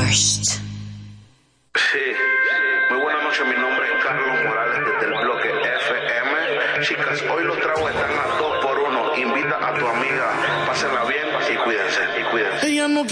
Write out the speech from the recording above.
first. Sí, muy buenas noches, mi nombre es Carlos Morales desde el bloque FM. Chicas, hoy los tragos están a 2 por 1. Invita a tu amiga, pásenla bien y cuídense.